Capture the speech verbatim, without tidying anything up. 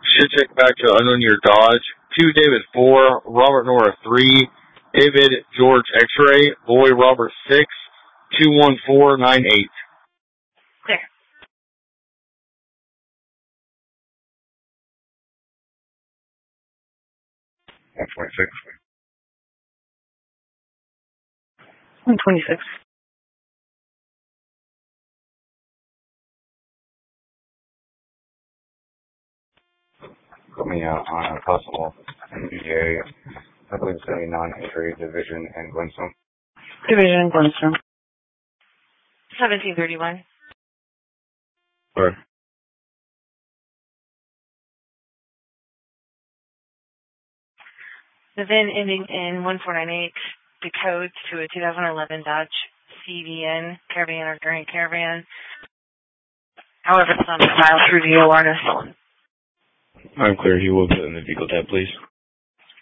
Should check back to unknown year Dodge. two David four, Robert Nora three, David George X-ray, Boy Robert six, two one four nine eight. Clear. one twenty-six. one twenty-six. Put me out on a possible N B A, I believe seventy-nine injury division and Glenstone. Division and Glenstone. seventeen thirty-one. Sorry. The V I N ending in one four nine eight decodes to a two thousand eleven Dodge C V N Caravan or Grand Caravan. However, it's on file through the O R and is stolen. I'm clear. He will put in the vehicle tab, please.